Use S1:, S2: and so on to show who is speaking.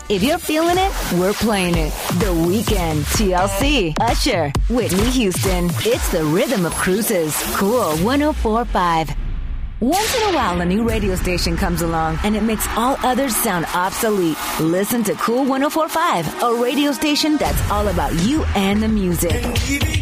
S1: If you're feeling it, we're playing it. The Weeknd, TLC, Usher, Whitney Houston. It's the rhythm of cruises. Cool 104.5. Once in a while, a new radio station comes along and it makes all others sound obsolete. Listen to Cool 104.5, a radio station that's all about you and the music.